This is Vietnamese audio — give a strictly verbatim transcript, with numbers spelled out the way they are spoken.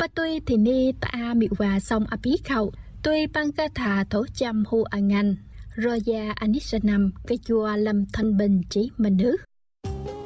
Ba tôi thì ni ta miệu và xong áp ý khẩu. Tôi băng ca thà thổ chăm hô à ngành. Rồi già Anisanam cái chùa lâm thanh bình trí mình nước.